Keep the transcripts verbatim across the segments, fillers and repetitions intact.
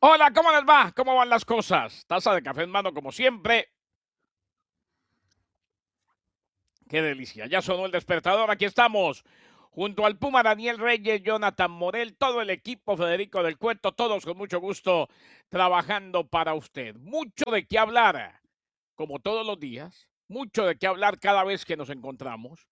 Hola, ¿cómo les va? ¿Cómo van las cosas? Taza de café en mano, como siempre. Qué delicia. Ya sonó el despertador. Aquí estamos. Junto al Puma Daniel Reyes, Jonathan Morel, todo el equipo Federico del Cueto, todos con mucho gusto trabajando para usted. Mucho de qué hablar, como todos los días. Mucho de qué hablar cada vez que nos encontramos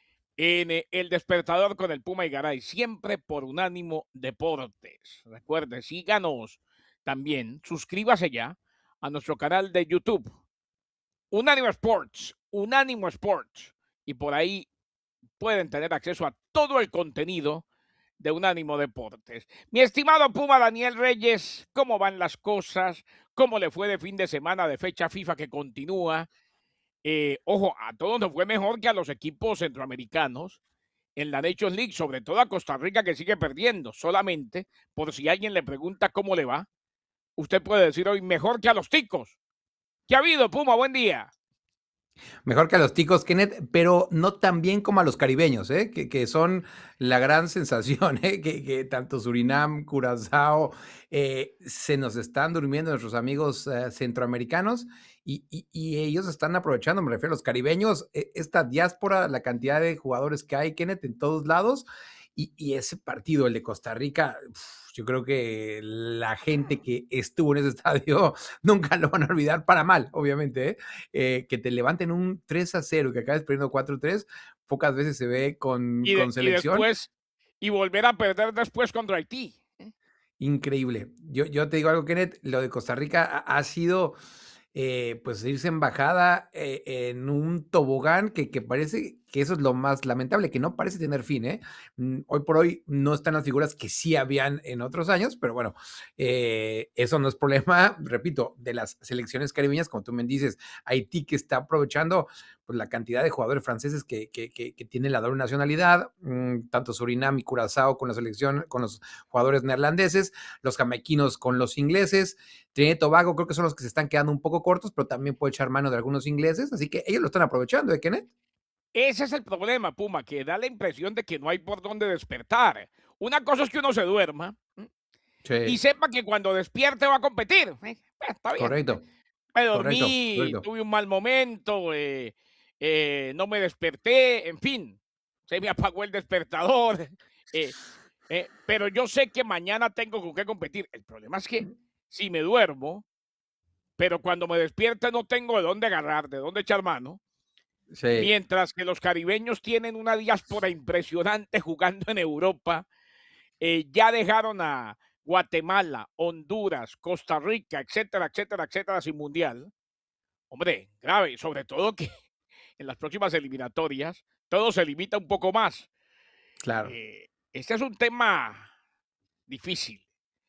en eh, el despertador con el Puma y Garay, siempre por Unánimo Deportes. Recuerde, síganos también, suscríbase ya a nuestro canal de YouTube, Unánimo Sports, Unánimo Sports, y por ahí pueden tener acceso a todo el contenido de Unánimo Deportes. Mi estimado Puma Daniel Reyes, ¿cómo van las cosas? ¿Cómo le fue de fin de semana de fecha FIFA que continúa? Eh, ojo, a todos nos fue mejor que a los equipos centroamericanos en la Nations League, sobre todo a Costa Rica, que sigue perdiendo. Solamente, por si alguien le pregunta cómo le va, usted puede decir hoy mejor que a los ticos. ¿Qué ha habido, Puma? Buen día. Mejor que a los ticos, Kenneth, pero no tan bien como a los caribeños, ¿eh? que, que son la gran sensación, ¿eh? que, que tanto Surinam, Curazao, eh, se nos están durmiendo nuestros amigos eh, centroamericanos y, y, y, ellos están aprovechando, me refiero a los caribeños, eh, esta diáspora, la cantidad de jugadores que hay, Kenneth, en todos lados, y, y ese partido, el de Costa Rica, uf, yo creo que la gente que estuvo en ese estadio nunca lo van a olvidar para mal, obviamente, ¿eh? Eh, que te levanten un tres a cero, que acabes perdiendo cuatro a tres, pocas veces se ve con, Y, de, con y selección. después, y volver a perder después contra Haití. Increíble. Yo, yo te digo algo, Kenneth, lo de Costa Rica ha, ha sido, eh, pues, irse en bajada eh, en un tobogán que, que parece que eso es lo más lamentable, que no parece tener fin, ¿eh? Mm, Hoy por hoy no están las figuras que sí habían en otros años, pero bueno, eh, eso no es problema, repito, de las selecciones caribeñas, como tú me dices, Haití que está aprovechando pues, la cantidad de jugadores franceses que, que, que, que tiene la doble nacionalidad, mmm, tanto Surinam y Curazao con la selección, con los jugadores neerlandeses, los jamaiquinos con los ingleses, Trinidad y Tobago creo que son los que se están quedando un poco cortos, pero también puede echar mano de algunos ingleses, así que ellos lo están aprovechando, ¿eh, Kenneth? Ese es el problema, Puma, que da la impresión de que no hay por dónde despertar. Una cosa es que uno se duerma y Sí, sepa que cuando despierte va a competir. Eh, está bien. correcto, Me correcto, dormí, correcto. tuve un mal momento, eh, eh, no me desperté, en fin, se me apagó el despertador. Eh, eh, pero yo sé que mañana tengo con qué competir. El problema es que si me duermo, pero cuando me despierte no tengo de dónde agarrar, de dónde echar mano. Sí. Mientras que los caribeños tienen una diáspora impresionante jugando en Europa, eh, ya dejaron a Guatemala, Honduras, Costa Rica, etcétera, etcétera, etcétera, sin mundial. Hombre, grave, sobre todo que en las próximas eliminatorias todo se limita un poco más. Claro. Eh, este es un tema difícil.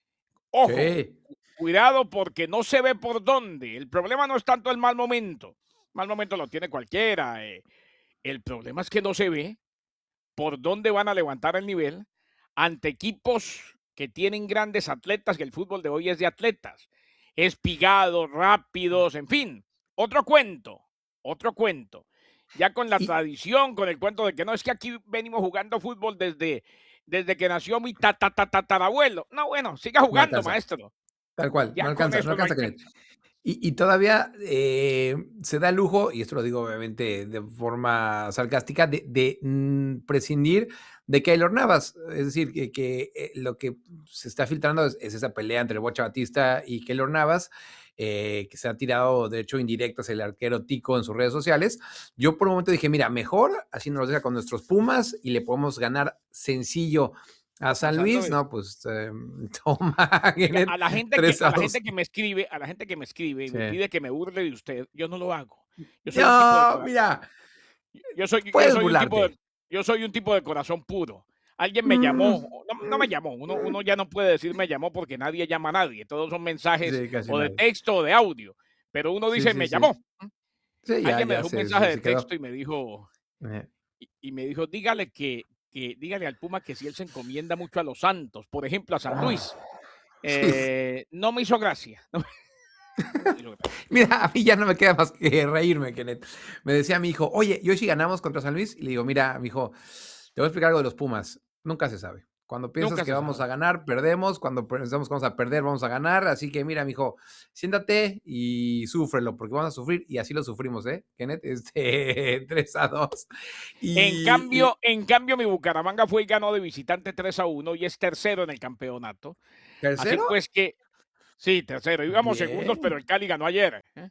Ojo, Sí. cu- cuidado porque no se ve por dónde. El problema no es tanto el mal momento. Mal momento lo tiene cualquiera. eh. El problema es que no se ve por dónde van a levantar el nivel ante equipos que tienen grandes atletas, que el fútbol de hoy es de atletas, espigados, rápidos, en fin, otro cuento, otro cuento. Ya con la Y, tradición, con el cuento de que no es que aquí venimos jugando fútbol desde, desde que nació mi tatarabuelo. No, bueno, siga no jugando, alcanza, maestro. tal cual, no Ya con alcanza, no eso no alcanza, Kenneth. alcanza. Y, y todavía eh, se da el lujo, y esto lo digo obviamente de forma sarcástica, de, de mm, prescindir de Keylor Navas. Es decir, que, que eh, lo que se está filtrando es, es esa pelea entre Bocha Batista y Keylor Navas, eh, que se ha tirado, de hecho, indirectas el arquero Tico en sus redes sociales. Yo por un momento dije, mira, mejor así nos deja con nuestros Pumas y le podemos ganar sencillo a San Pasando Luis, de, no, pues eh, toma, oiga, Kenneth, a la gente que tres a a la gente dos. que me escribe, a la gente que me escribe y Sí. me pide que me burle de usted, yo no lo hago. Yo soy un tipo de No, cora mira, yo soy yo puedes soy un tipo de burlarte. yo soy un tipo de corazón puro. Alguien me Mm, llamó, no no me llamó, uno uno ya no puede decir me llamó porque nadie llama a nadie, todos son mensajes sí, casi o de nadie. texto o de audio, pero uno Sí, dice: sí, "Me sí. llamó". Sí, ya, Alguien me ya dejó un se, mensaje se, de se texto quedó. y me dijo Eh, y y me dijo: "Dígale que que dígale al Puma que si él se encomienda mucho a los Santos, por ejemplo, a San Luis". sí. Eh, no me hizo gracia, no me hizo gracia. Mira, a mí ya no me queda más que reírme, Kenneth. Me decía mi hijo, oye, ¿y hoy sí ganamos contra San Luis? Y le digo, mira, mi hijo, te voy a explicar algo de los Pumas. Nunca se sabe. Cuando piensas Nunca que se vamos a sabe. ganar, perdemos. Cuando pensamos que vamos a perder, vamos a ganar. Así que mira, mijo, siéntate y súfrelo, porque vamos a sufrir, y así lo sufrimos, ¿eh, Kenneth? Este, tres a dos. En Y, y cambio en cambio, mi Bucaramanga fue y ganó de visitante tres a uno y es tercero en el campeonato. Así ¿tercero? pues que sí, tercero. Íbamos segundos, pero Bien. el Cali ganó ayer, ¿eh?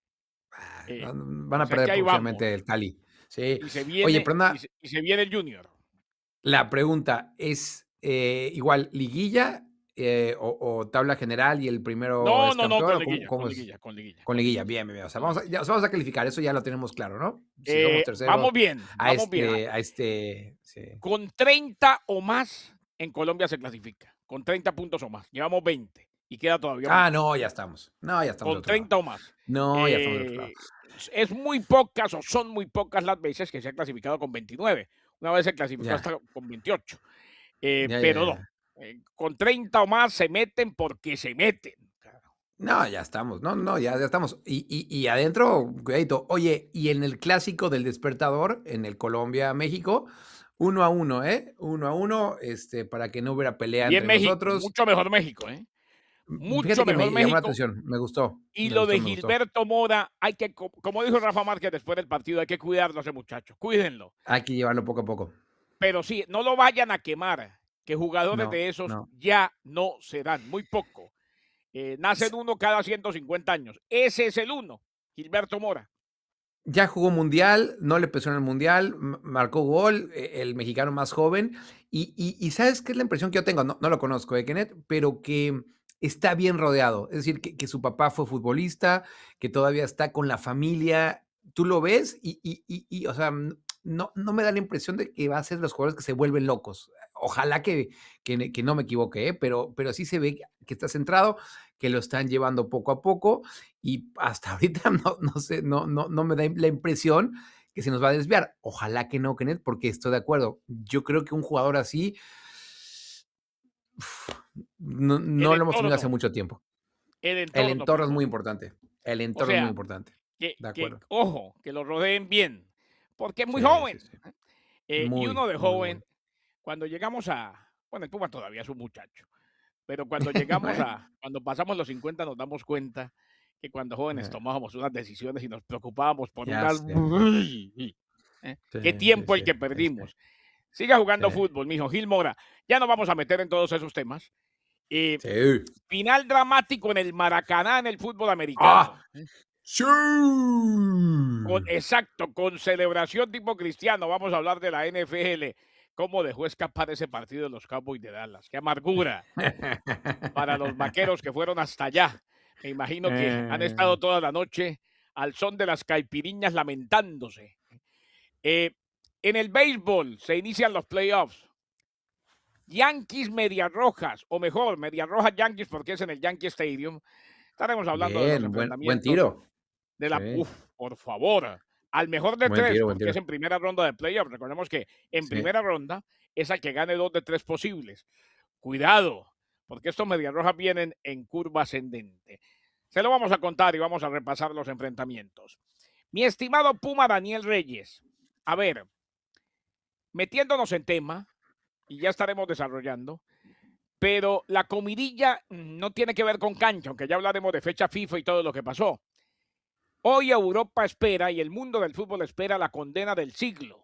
Ah, Eh, van van o a sea que perder ahí vamos. próximamente el Cali. Sí. Y se Oye, viene pero y anda, se y se viene el Junior. la pregunta es, eh, igual, ¿liguilla, eh, o o tabla general y el primero No, es no, no, campeón con o cómo liguilla, cómo con es? liguilla, con liguilla, Con con liguilla, liguilla. bien, bien, bien. O sea, vamos Sí. a ya, o sea, vamos a calificar, eso ya lo tenemos claro, ¿no? Si vamos Eh, terceros vamos bien, a vamos bien. este a este sí. Con treinta o más, en Colombia se clasifica, con treinta puntos o más. Llevamos veinte y queda todavía Ah, mucho. no, ya estamos. No, ya estamos del Con otro lado. treinta o más. No, ya estamos del otro lado. Eh, es es muy pocas o son muy pocas las veces que se ha clasificado con veintinueve. Una vez se clasificó Ya. hasta con veintiocho. Eh, Ya, ya, pero no, ya. eh, con treinta o más se meten porque se meten. Claro. No, ya estamos. No, no, ya ya estamos. Y y y adentro, cuidadito. Oye, y en el clásico del despertador, en el Colombia-México, uno a uno, ¿eh? uno a uno, este, para que no hubiera pelea Bien entre México, nosotros. mucho mejor México, ¿eh? Mm, fíjate Mucho que mejor me llamó la México. atención, me gustó, Y me lo gustó, de me gustó. Gilberto Mora, hay que, co como dijo Rafa Márquez después del partido, hay que cuidarlo a ese muchacho, cuídenlo. Hay que llevarlo poco a poco. Pero sí, no lo vayan a quemar, que jugadores No, de esos no. ya no se dan, muy poco. Eh, nacen S uno cada ciento cincuenta años. Ese es el uno, Gilberto Mora. Ya jugó mundial, no le pesó en el mundial, m marcó gol, e el mexicano más joven. Y y y, ¿sabes qué es la impresión que yo tengo? No no lo conozco, eh, Kenneth, pero que está bien rodeado. Es decir, que que su papá fue futbolista, que todavía está con la familia. Tú lo ves y y y y, o sea, n no no me da la impresión de que va a ser de los jugadores que se vuelven locos. Ojalá que que ne que no me equivoque, ¿eh? Pero pero sí se ve que está centrado, que lo están llevando poco a poco, y hasta ahorita no no sé, no no no me da la impresión que se nos va a desviar. Ojalá que no, Kenneth, porque estoy de acuerdo. Yo creo que un jugador así no El no lo hemos tenido hace entorno, mucho tiempo. el El entorno, entorno es muy perdón. importante. El O entorno es muy sea, importante. que De que, acuerdo. ojo, que lo rodeen bien, porque es muy Sí, sí, joven. sí. Eh, y Muy, uno de muy joven, bueno. cuando llegamos a bueno, el Puma todavía es un muchacho, pero cuando llegamos Bueno. a cuando pasamos los cincuenta nos damos cuenta que cuando jóvenes Eh. tomábamos unas decisiones y nos preocupábamos por Ya unas sé. ¿eh? Sí, Qué sí, tiempo el sí, que sí, sí. perdimos. Siga Sí. jugando fútbol, mijo. Gil Mora. Ya nos vamos a meter en todos esos temas. Eh, Sí. final dramático en el Maracaná en el fútbol ¡Ah! americano. ¿eh? ¡Sí! Con, exacto, con celebración tipo cristiano. Vamos a hablar de la N F L. Cómo dejó escapar ese partido de los Cowboys de Dallas. Qué amargura para los vaqueros que fueron hasta allá. Me imagino que han estado Eh. toda la noche al son de las caipiriñas lamentándose. Eh, en el béisbol se inician los playoffs. Yankees Medias Rojas, o mejor, Medias Rojas Yankees porque es en el Yankee Stadium. Estaremos hablando de los Bien, buen buen enfrentamientos tiro. de la Sí. uf, por favor, al mejor de Buen tres, tiro, buen porque es tiro. en primera ronda de playoffs. Recordemos que en Sí. primera ronda es al que gane dos de tres posibles. Cuidado, porque estos Medias Rojas vienen en curva ascendente. Se lo vamos a contar y vamos a repasar los enfrentamientos. Mi estimado Puma Daniel Reyes, a ver, metiéndonos en tema, y ya estaremos desarrollando, pero la comidilla no tiene que ver con cancha, aunque ya hablaremos de fecha FIFA y todo lo que pasó. Hoy Europa espera y el mundo del fútbol espera la condena del siglo.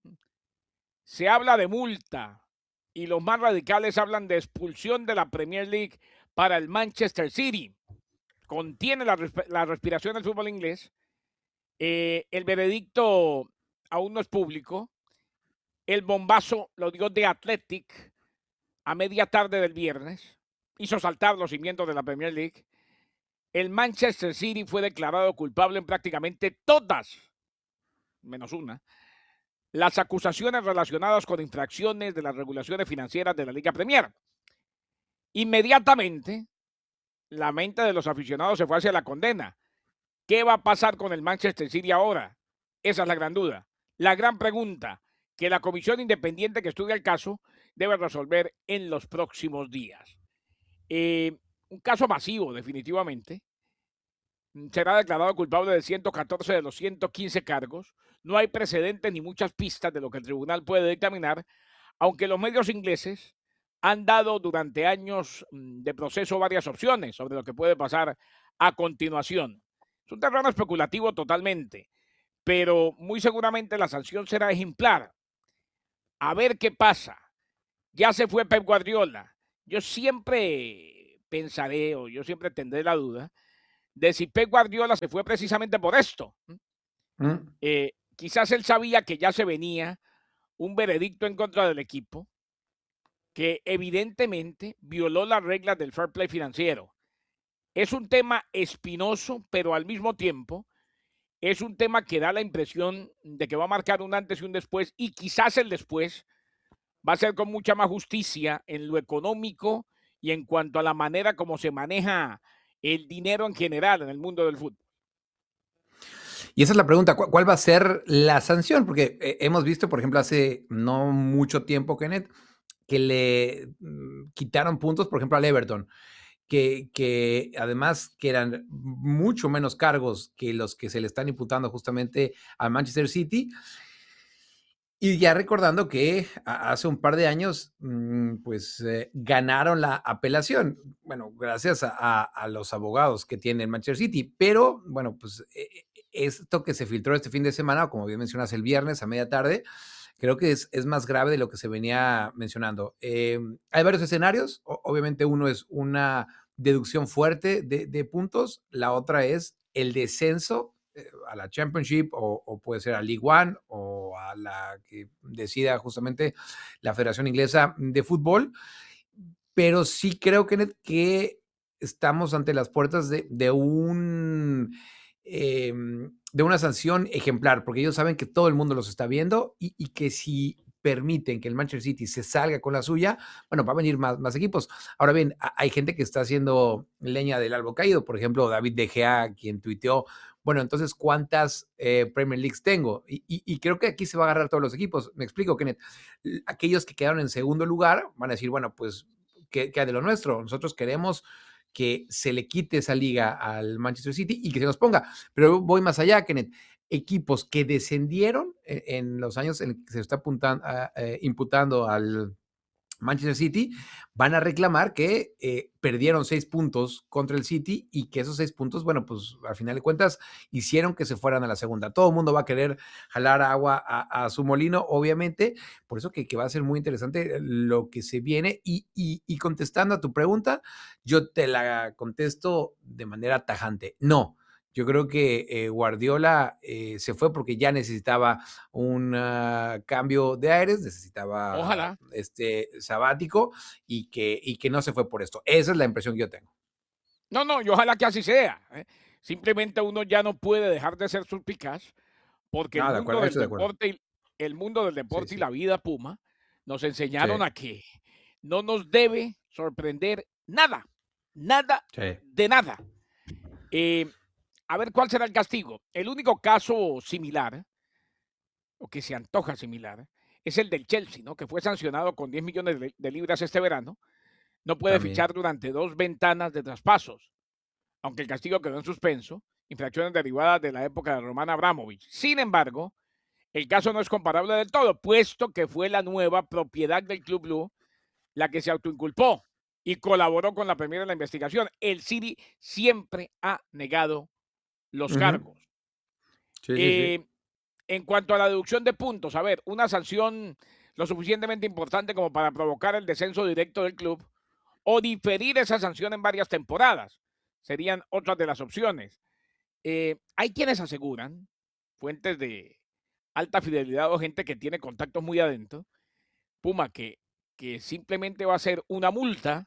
Se habla de multa y los más radicales hablan de expulsión de la Premier League para el Manchester City. Contiene la, la respiración del fútbol inglés. Eh, el veredicto aún no es público. El bombazo lo dio The Athletic a media tarde del viernes. Hizo saltar los cimientos de la Premier League. El Manchester City fue declarado culpable en prácticamente todas, menos una, las acusaciones relacionadas con infracciones de las regulaciones financieras de la Liga Premier. Inmediatamente, la mente de los aficionados se fue hacia la condena. ¿Qué va a pasar con el Manchester City ahora? Esa es la gran duda. La gran pregunta que la comisión independiente que estudia el caso debe resolver en los próximos días. Eh, un caso masivo, definitivamente. Será declarado culpable de ciento catorce de los ciento quince cargos. No hay precedentes ni muchas pistas de lo que el tribunal puede dictaminar, aunque los medios ingleses han dado durante años mm, de proceso varias opciones sobre lo que puede pasar a continuación. Es un terreno especulativo totalmente, pero muy seguramente la sanción será ejemplar. A ver qué pasa. Ya se fue Pep Guardiola. Yo siempre pensaré o yo siempre tendré la duda de si Pep Guardiola se fue precisamente por esto. Mm. Eh, quizás él sabía que ya se venía un veredicto en contra del equipo que evidentemente violó las reglas del fair play financiero. Es un tema espinoso, pero al mismo tiempo es un tema que da la impresión de que va a marcar un antes y un después, y quizás el después va a ser con mucha más justicia en lo económico y en cuanto a la manera como se maneja el dinero en general en el mundo del fútbol. Y esa es la pregunta, ¿cuál, cuál va a ser la sanción? Porque eh, hemos visto, por ejemplo, hace no mucho tiempo, Kenneth, que le mm, quitaron puntos, por ejemplo, al Everton, que, que además que eran mucho menos cargos que los que se le están imputando justamente al Manchester City. Y ya recordando que a- hace un par de años, mm, pues eh, ganaron la apelación, bueno, gracias a, a- a los abogados que tiene el Manchester City, pero bueno, pues eh, eh, esto que se filtró este fin de semana, como bien mencionas, el viernes a media tarde, creo que es, es más grave de lo que se venía mencionando. Eh, hay varios escenarios, o- obviamente uno es una deducción fuerte de, de puntos, la otra es el descenso eh, a la Championship o, o, puede ser a League One o a la que decida justamente la Federación Inglesa de Fútbol, pero sí creo que, que estamos ante las puertas de, de un eh, de una sanción ejemplar, porque ellos saben que todo el mundo los está viendo y, y que si permiten que el Manchester City se salga con la suya, bueno, va a venir más, más equipos. Ahora bien, hay gente que está haciendo leña del árbol caído, por ejemplo, David De Gea, quien tuiteó, bueno, entonces, ¿cuántas eh, Premier Leagues tengo? Y, y, y, creo que aquí se va a agarrar todos los equipos. Me explico, Kenneth. Aquellos que quedaron en segundo lugar van a decir, bueno, pues, ¿qué, qué hay de lo nuestro? Nosotros queremos que se le quite esa liga al Manchester City y que se nos ponga. Pero voy más allá, Kenneth. Equipos que descendieron en, en los años en que se está apuntando, uh, eh, imputando al Manchester City, van a reclamar que eh, perdieron seis puntos contra el City y que esos seis puntos, bueno, pues al final de cuentas hicieron que se fueran a la segunda. Todo el mundo va a querer jalar agua a, a su molino, obviamente, por eso que, que, va a ser muy interesante lo que se viene y, y, y contestando a tu pregunta, yo te la contesto de manera tajante. No, yo creo que eh, Guardiola eh, se fue porque ya necesitaba un uh, cambio de aires, necesitaba Ojalá. este sabático y que, y que no se fue por esto. Esa es la impresión que yo tengo. No, no, y ojalá que así sea. ¿eh? Simplemente uno ya no puede dejar de ser suspicaz porque el No, de acuerdo, mundo ahí del estoy de acuerdo. deporte y el mundo del Sí, deporte y sí. la vida Puma nos enseñaron Sí, a que no nos debe sorprender nada, nada sí. de nada. Eh, a ver cuál será el castigo. El único caso similar, o que se antoja similar, es el del Chelsea, ¿no? Que fue sancionado con diez millones de, de libras este verano. No puede También. fichar durante dos ventanas de traspasos, aunque el castigo quedó en suspenso, infracciones derivadas de la época de Roman Abramovich. Sin embargo, el caso no es comparable del todo, puesto que fue la nueva propiedad del Club Blue la que se autoinculpó y colaboró con la Premier en la investigación. El City siempre ha negado los Uh -huh. cargos. Sí, sí, sí. Eh, en cuanto a la deducción de puntos, a ver, una sanción lo suficientemente importante como para provocar el descenso directo del club o diferir esa sanción en varias temporadas. Serían otras de las opciones. Eh, hay quienes aseguran, fuentes de alta fidelidad o gente que tiene contactos muy adentro, Puma, que, que simplemente va a ser una multa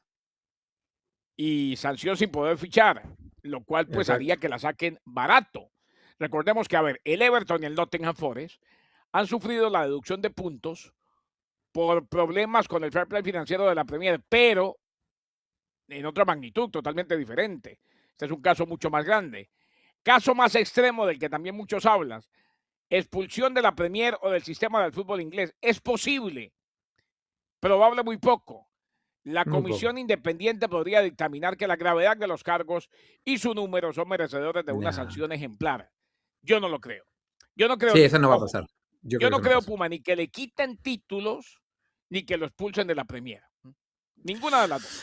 y sanción sin poder fichar, lo cual pues Exacto. haría que la saquen barato. Recordemos que, a ver, el Everton y el Nottingham Forest han sufrido la deducción de puntos por problemas con el fair play financiero de la Premier, pero en otra magnitud totalmente diferente. Este es un caso mucho más grande. Caso más extremo del que también muchos hablan, expulsión de la Premier o del sistema del fútbol inglés. Es posible, probable muy poco. La Muy poco. comisión independiente podría dictaminar que la gravedad de los cargos y su número son merecedores de una No. sanción ejemplar. Yo no lo creo. Yo no creo Sí, ni, eso no va a ojo, pasar. Yo yo creo que no eso no creo, pasa. Puma, ni que le quiten títulos, ni que lo expulsen de la Premier. Ninguna de las dos.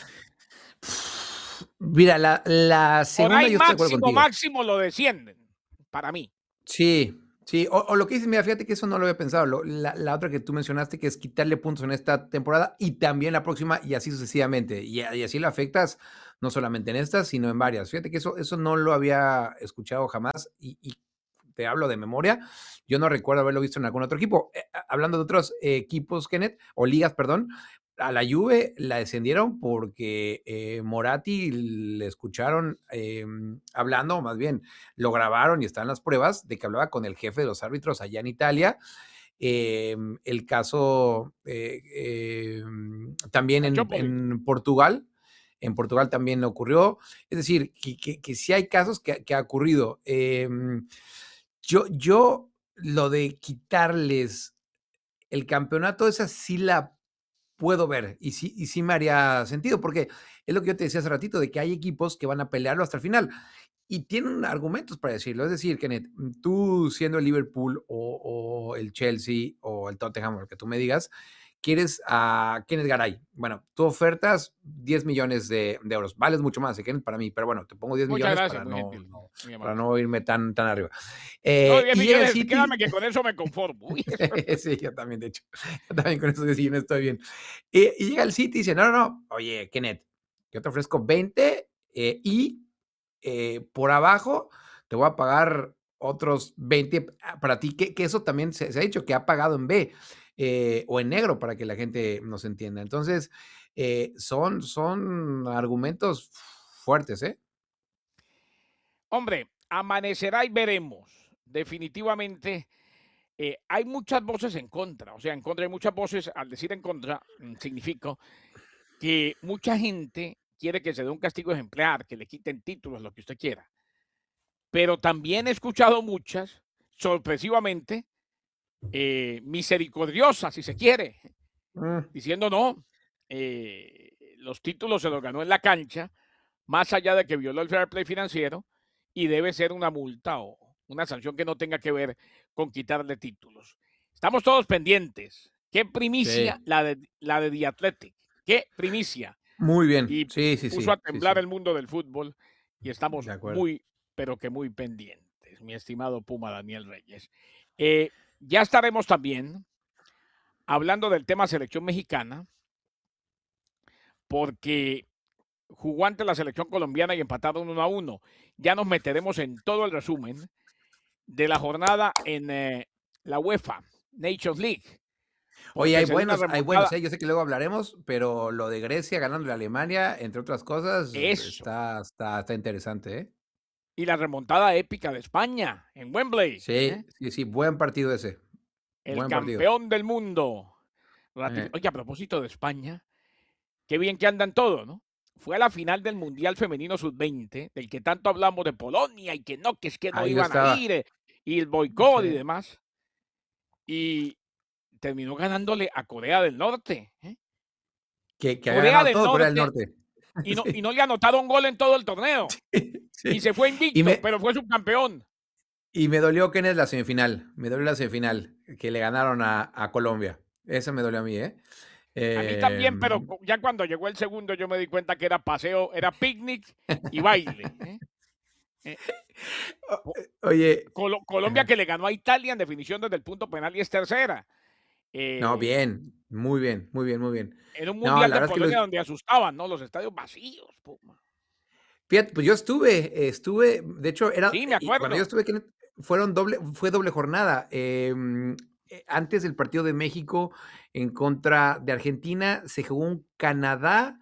Mira, la, la Por segunda ahí yo estoy de acuerdo máximo, contigo. máximo lo descienden, para mí. Sí, sí. O, o lo que dices, mira, fíjate que eso no lo había pensado. Lo- la, la otra que tú mencionaste, que es quitarle puntos en esta temporada y también la próxima y así sucesivamente. Y, y así lo afectas no solamente en estas, sino en varias. Fíjate que eso, eso no lo había escuchado jamás y, y te hablo de memoria. Yo no recuerdo haberlo visto en algún otro equipo. Eh, hablando de otros eh, equipos, Kenneth, o ligas, perdón, a la Juve la descendieron porque eh, Moratti le escucharon eh, hablando, o más bien lo grabaron y están las pruebas de que hablaba con el jefe de los árbitros allá en Italia. Eh, el caso eh, eh, también en, Calciopoli. en, Portugal, en Portugal también ocurrió. Es decir, que, que, que sí hay casos que, que ha ocurrido. Eh, yo, yo, lo de quitarles el campeonato, esa sí la puedo ver y sí, y sí me haría sentido, porque es lo que yo te decía hace ratito, de que hay equipos que van a pelearlo hasta el final y tienen argumentos para decirlo. Es decir, Kenneth, tú siendo el Liverpool o, o el Chelsea o el Tottenham, o lo que tú me digas, quieres a Kenneth Garay. Bueno, tú ofertas diez millones de, de euros. Vales mucho más, ¿eh, Kenneth, para mí, pero bueno, te pongo diez Muchas millones gracias, para muy no, gentil, no, muy para amable. no irme tan, tan arriba. No, Eh, diez y llega el millones, City. créame que con eso me conformo. Uy, eso- Sí, yo también, de hecho. Yo también con esos diez millones estoy bien. Y, y llega el City y dice, no, no, no, oye, Kenneth, yo te ofrezco veinte eh, y eh, por abajo te voy a pagar otros veinte para ti, que, que eso también se, se, ha dicho que ha pagado en B eh, o en negro para que la gente nos entienda. Entonces, eh, son, son argumentos fuertes, ¿eh? Hombre, amanecerá y veremos. Definitivamente, eh, hay muchas voces en contra. O sea, en contra hay muchas voces. Al decir en contra, mm, significa que mucha gente quiere que se dé un castigo ejemplar, que le quiten títulos, lo que usted quiera. Pero también he escuchado muchas, sorpresivamente, eh, misericordiosas, si se quiere, Mm, diciendo no, eh, los títulos se los ganó en la cancha, más allá de que violó el fair play financiero, y debe ser una multa o una sanción que no tenga que ver con quitarle títulos. Estamos todos pendientes. Qué primicia sí, la de, la de The Athletic. Qué primicia. muy bien. Y Sí, sí, puso a sí, sí, temblar sí. el mundo del fútbol y estamos De acuerdo. muy, pero que muy pendientes, mi estimado Puma Daniel Reyes. Eh, ya estaremos también hablando del tema selección mexicana, porque jugó ante la selección colombiana y empataron uno a uno. Ya nos meteremos en todo el resumen de la jornada en eh, la UEFA Nations League, Oye, porque hay se dio una buenos, hay buenos, remontada. ¿eh? Yo sé que luego hablaremos, pero lo de Grecia ganándole a Alemania, entre otras cosas, Eso. está, está, está interesante, ¿eh? Y la remontada épica de España en Wembley. Sí, ¿eh? sí, sí, buen partido ese. El Buen partido. campeón del mundo. Eh, Oye, a propósito de España, qué bien que andan todos, ¿no? Fue a la final del Mundial Femenino Sub veinte, del que tanto hablamos de Polonia y que no, que es que no ahí yo iban a estaba. ir, eh, y el boicot y Sí. demás. Y terminó ganándole a Corea del Norte. ¿eh? Que, que había Corea ganado del todo Corea del Norte Norte. y no, y Sí, no le anotaron gol en todo el torneo. Y sí. se fue Y invicto, me, pero fue subcampeón. y me dolió que en la semifinal. Me dolió la semifinal, que le ganaron a, a Colombia. Eso me dolió a mí, ¿eh? A mí Eh, también, pero ya cuando llegó el segundo yo me di cuenta que era paseo, era picnic y baile. ¿eh? Eh, Oye, Colo Colombia que le ganó a Italia en definición desde el punto penal y es tercera. no, Eh, bien, muy bien, muy bien, muy bien. en un No, mundial la de verdad es que los, Polonia donde asustaban, ¿no? Los estadios vacíos. Puma. fíjate, pues yo estuve, estuve, de hecho, era, Sí, me y cuando yo acuerdo. estuve, que fueron doble, fue doble jornada. Eh, eh, antes del partido de México en contra de Argentina, se jugó un Canadá,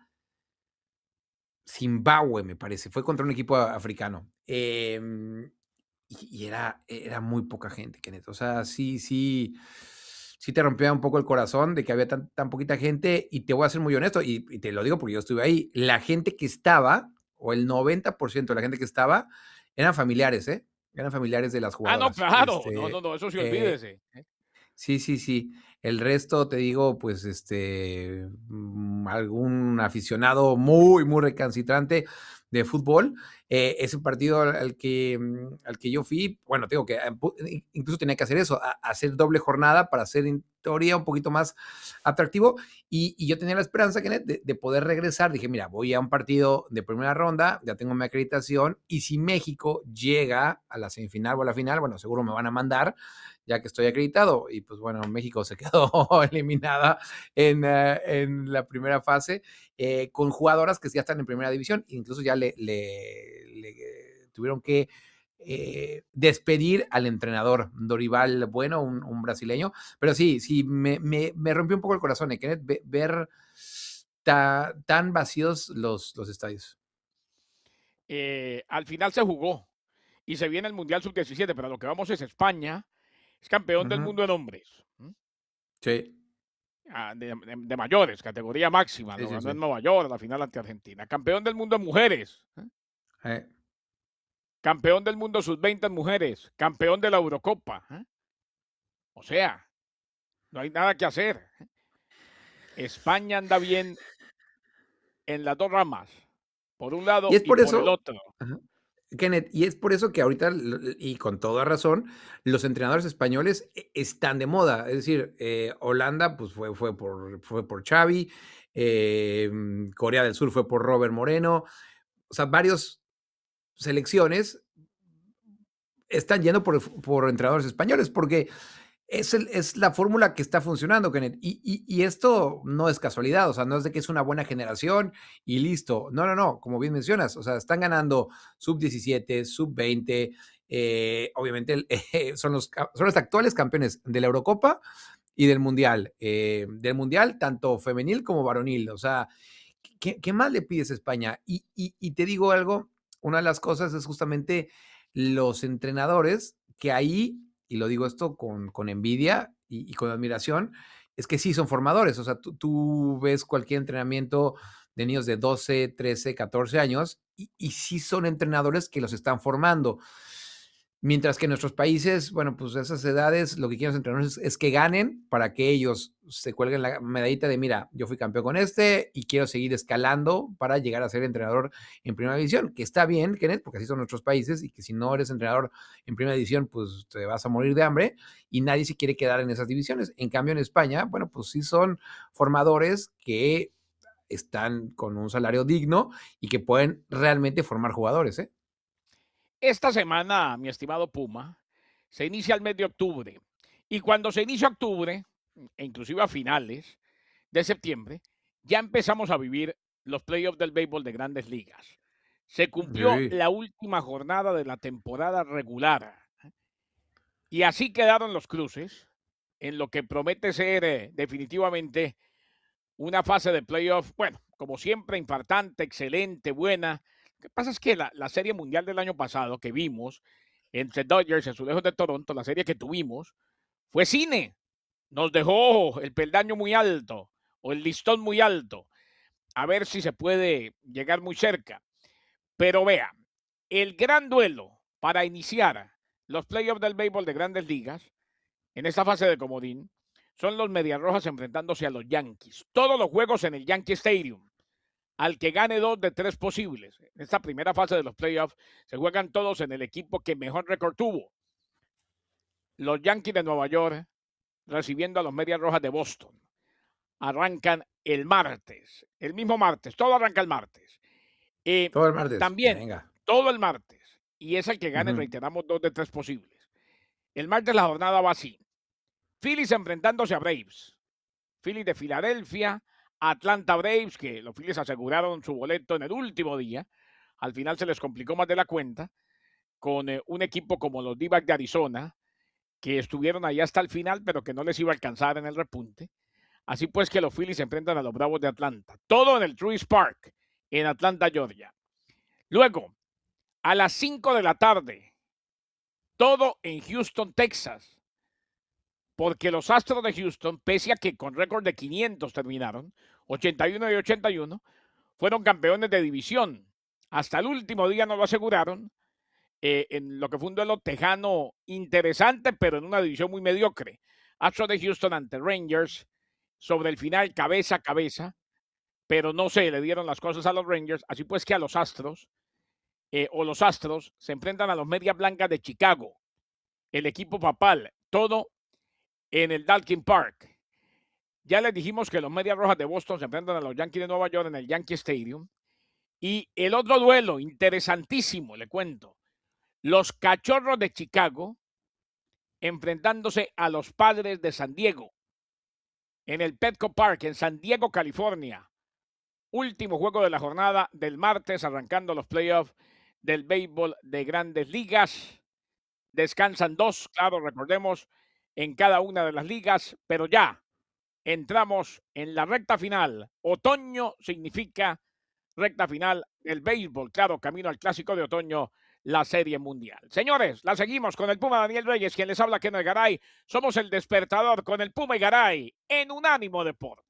Zimbabue, me parece, fue contra un equipo africano. Eh, y, y era, era muy poca gente, Kenneth. O sea, sí, sí, sí te rompía un poco el corazón de que había tan, tan poquita gente. Y te voy a ser muy honesto, y, y te lo digo porque yo estuve ahí. La gente que estaba, o el noventa por ciento de la gente que estaba, eran familiares, ¿eh? Eran familiares de las Ah, no, jugadoras. claro. No, no, Este, no, eso sí, eh, olvídese. ¿eh? sí, sí, sí. El resto, te digo, pues, este, mm, algún aficionado muy, muy recalcitrante de fútbol. Eh, ese partido al, al que, mm, al que yo fui, bueno, tengo que, incluso tenía que hacer eso, a, hacer doble jornada para hacer teoría un poquito más atractivo. Y, y yo tenía la esperanza, Kenneth, de, de poder regresar. Dije, mira, voy a un partido de primera ronda, ya tengo mi acreditación, y si México llega a la semifinal o a la final, bueno, seguro me van a mandar, ya que estoy acreditado. Y pues bueno, México se quedó eliminada en, uh, en la primera fase, eh, con jugadoras que ya están en primera división, incluso ya le, le, le tuvieron que eh, despedir al entrenador Dorival Bueno, un, un brasileño. Pero sí, sí, me, me, me, rompió un poco el corazón, ¿eh, Kenneth? Ver, ver ta, tan vacíos los, los estadios. Eh, al final se jugó y se viene el Mundial sub diecisiete, pero a lo que vamos es España, es campeón uh-huh. del mundo en hombres. ¿Mm? Sí. Ah, de, de, de, mayores, categoría máxima, sí, lo sí, ganó sí. en Nueva York, la final ante Argentina. Campeón del mundo en mujeres. ¿Eh? Eh. Campeón del mundo sub veinte en mujeres. Campeón de la Eurocopa. ¿Eh? O sea, no hay nada que hacer. ¿Eh? España anda bien en las dos ramas. Por un lado y, es por, y eso, por el otro. Ajá. Kenneth, y es por eso que ahorita, y con toda razón, los entrenadores españoles están de moda. Es decir, eh, Holanda pues fue, fue, por, fue por Xavi, eh, Corea del Sur fue por Robert Moreno. O sea, varias selecciones están yendo por, por entrenadores españoles, porque es, el, es la fórmula que está funcionando, Kenneth. Y, y, y esto no es casualidad, o sea, no es de que es una buena generación y listo. No, no, no, como bien mencionas, o sea, están ganando sub diecisiete, sub veinte, eh, obviamente eh, son, los, son los actuales campeones de la Eurocopa y del Mundial. Eh, del Mundial, tanto femenil como varonil. O sea, ¿qué, qué más le pides a España? Y, y, y te digo algo, una de las cosas es justamente los entrenadores que ahí, y lo digo esto con, con envidia y, y, con admiración, es que sí son formadores. O sea, tú, tú ves cualquier entrenamiento de niños de doce, trece, catorce años y, y sí son entrenadores que los están formando. Mientras que en nuestros países, bueno, pues a esas edades lo que quieren los entrenadores es, es que ganen para que ellos se cuelguen la medallita de, mira, yo fui campeón con este y quiero seguir escalando para llegar a ser entrenador en primera división, que está bien, Kenneth, porque así son nuestros países y que si no eres entrenador en primera división, pues te vas a morir de hambre y nadie se quiere quedar en esas divisiones. En cambio, en España, bueno, pues sí son formadores que están con un salario digno y que pueden realmente formar jugadores, ¿eh? Esta semana, mi estimado Puma, se inicia el mes de octubre. Y cuando se inicia octubre, e inclusive a finales de septiembre, ya empezamos a vivir los playoffs del béisbol de Grandes Ligas. Se cumplió sí. la última jornada de la temporada regular. Y así quedaron los cruces en lo que promete ser eh, definitivamente una fase de playoff, bueno, como siempre, infartante, excelente, buena. Lo que pasa es que la, la Serie Mundial del año pasado que vimos entre Dodgers y Azulejos de Toronto, la serie que tuvimos, fue cine. Nos dejó el peldaño muy alto o el listón muy alto. A ver si se puede llegar muy cerca. Pero vea, el gran duelo para iniciar los playoffs del béisbol de Grandes Ligas en esta fase de comodín son los Medias Rojas enfrentándose a los Yankees. Todos los juegos en el Yankee Stadium. Al que gane dos de tres posibles. En esta primera fase de los playoffs se juegan todos en el equipo que mejor récord tuvo. Los Yankees de Nueva York recibiendo a los Medias Rojas de Boston. Arrancan el martes, el mismo martes, todo arranca el martes. Eh, todo el martes. También, Venga. todo el martes. Y es el que gane, uh-huh. reiteramos, dos de tres posibles. El martes la jornada va así. Phillies enfrentándose a Braves. Phillies de Filadelfia, Atlanta Braves, que los Phillies aseguraron su boleto en el último día. Al final se les complicó más de la cuenta con eh, un equipo como los D-backs de Arizona, que estuvieron ahí hasta el final, pero que no les iba a alcanzar en el repunte. Así pues que los Phillies se enfrentan a los Bravos de Atlanta. Todo en el Truist Park, en Atlanta, Georgia. Luego, a las cinco de la tarde, todo en Houston, Texas. Porque los Astros de Houston, pese a que con récord de quinientos terminaron, ochenta y uno y ochenta y uno, fueron campeones de división. Hasta el último día no lo aseguraron, eh, en lo que fue un duelo tejano interesante, pero en una división muy mediocre. Astros de Houston ante Rangers, sobre el final cabeza a cabeza, pero no se le dieron las cosas a los Rangers, así pues que a los Astros, eh, o los Astros, se enfrentan a los Medias Blancas de Chicago, el equipo papal, todo en el Dalkin Park. Ya les dijimos que los Medias Rojas de Boston se enfrentan a los Yankees de Nueva York en el Yankee Stadium. Y el otro duelo, interesantísimo, le cuento. Los Cachorros de Chicago enfrentándose a los Padres de San Diego en el Petco Park en San Diego, California. Último juego de la jornada del martes, arrancando los playoffs del béisbol de Grandes Ligas. Descansan dos, claro, recordemos, en cada una de las ligas, pero ya entramos en la recta final. Otoño significa recta final del béisbol, claro, camino al clásico de otoño, la Serie Mundial. Señores, la seguimos con el Puma Daniel Reyes, quien les habla, Kenneth Garay. Somos el despertador con el Puma y Garay en Unánimo Deportes.